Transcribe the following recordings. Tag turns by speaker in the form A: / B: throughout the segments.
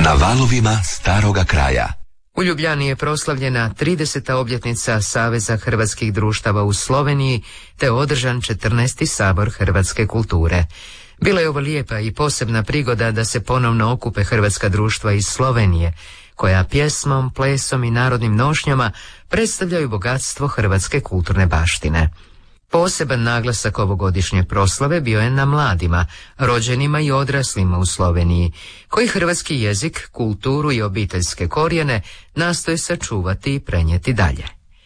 A: Na valovima staroga kraja.
B: U Ljubljani je proslavljena 30. obljetnica Saveza hrvatskih društava u Sloveniji te održan 14. sabor hrvatske kulture. Bila je ovo lijepa i posebna prigoda da se ponovno okupe hrvatska društva iz Slovenije, koja pjesmom, plesom i narodnim nošnjama predstavljaju bogatstvo hrvatske kulturne baštine. Poseban naglasak ovogodišnje proslave bio je na mladima, rođenima i odraslima u Sloveniji, koji hrvatski jezik, kulturu i obiteljske korijene nastoje sačuvati i prenijeti dalje.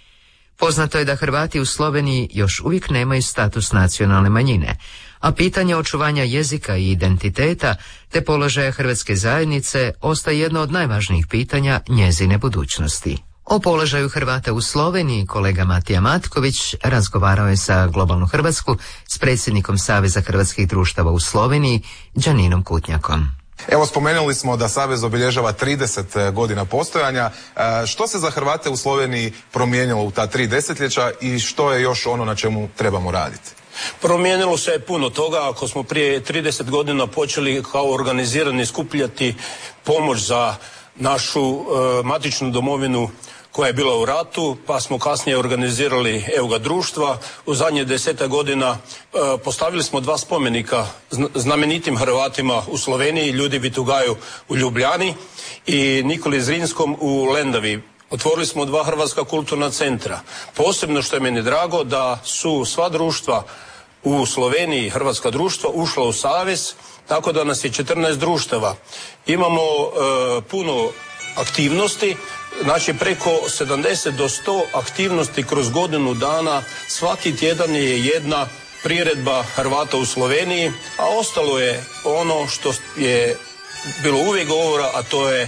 B: Poznato je da Hrvati u Sloveniji još uvijek nemaju status nacionalne manjine, a pitanje očuvanja jezika i identiteta te položaja hrvatske zajednice ostaje jedno od najvažnijih pitanja njezine budućnosti. O položaju Hrvata u Sloveniji kolega Matija Matković razgovarao je sa Globalnu Hrvatsku s predsjednikom Saveza hrvatskih društava u Sloveniji, Đaninom Kutnjakom.
C: Evo, spomenuli smo da Savez obilježava 30 godina postojanja. Što se za Hrvate u Sloveniji promijenilo u ta 3 desetljeća i što je još ono na čemu trebamo raditi?
D: Promijenilo se puno toga. Ako smo prije 30 godina počeli kao organizirani skupljati pomoć za našu matičnu domovinu koja je bila u ratu, pa smo kasnije organizirali Euga društva. U zadnje 10 godina postavili smo 2 spomenika znamenitim Hrvatima u Sloveniji, Ljudevit Tugaju u Ljubljani i Nikoli Zrinskom u Lendavi. Otvorili smo 2 hrvatska kulturna centra. Posebno što je meni drago da su sva društva u Sloveniji, hrvatska društva, ušla u savez, tako da nas je 14 društava. Imamo puno aktivnosti, znači preko 70 do 100 aktivnosti kroz godinu dana. Svaki tjedan je jedna priredba Hrvata u Sloveniji, a ostalo je ono što je bilo uvijek govora, a to je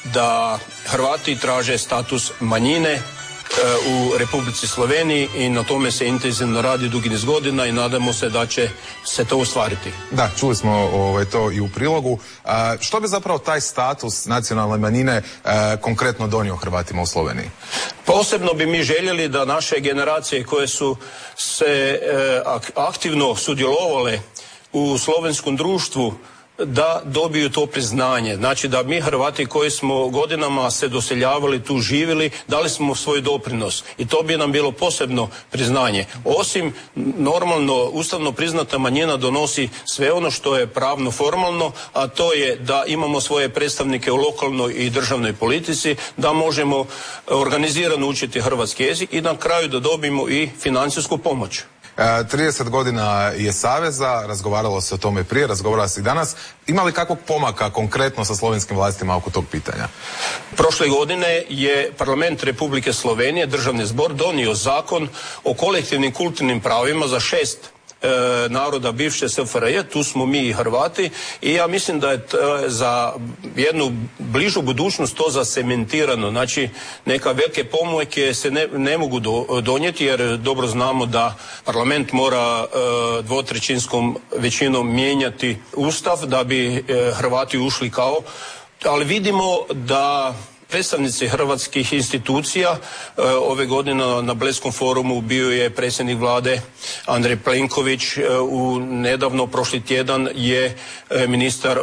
D: da Hrvati traže status manjine u Republici Sloveniji i na tome se intenzivno radi dugi niz godina i nadamo se da će se to ostvariti.
C: Da, čuli smo to i u prilogu. Što bi zapravo taj status nacionalne manjine konkretno donio Hrvatima u Sloveniji?
D: Posebno bi mi željeli da naše generacije koje su se aktivno sudjelovale u slovenskom društvu da dobiju to priznanje. Znači da mi Hrvati koji smo godinama se doseljavali, tu živjeli, dali smo svoj doprinos i to bi nam bilo posebno priznanje. Osim normalno ustavno priznata manjina donosi sve ono što je pravno formalno, a to je da imamo svoje predstavnike u lokalnoj i državnoj politici, da možemo organizirano učiti hrvatski jezik i na kraju da dobijemo i financijsku pomoć.
C: 30 godina je Saveza, razgovaralo se o tome prije, razgovara se i danas. Ima li kakvog pomaka konkretno sa slovenskim vlastima oko tog pitanja?
D: Prošle godine je Parlament Republike Slovenije, Državni zbor, donio zakon o kolektivnim kulturnim pravima za 6 naroda bivše SFRJ, tu smo mi i Hrvati i ja mislim da je za jednu bližu budućnost to zacementirano. Znači neka velike pomake se ne mogu donijeti jer dobro znamo da parlament mora 2/3 većinom mijenjati ustav da bi Hrvati ušli kao, ali vidimo da predstavnici hrvatskih institucija ove godine na Bledskom forumu bio je predsjednik vlade Andrej Plenković, nedavno prošli tjedan je ministar